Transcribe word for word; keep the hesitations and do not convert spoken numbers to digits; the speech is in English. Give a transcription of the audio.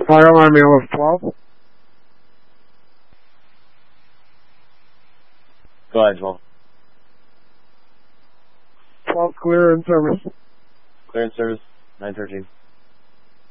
Fire alarm ambulance twelve. Go ahead, twelve. twelve clear in service. Clear in service, nine thirteen.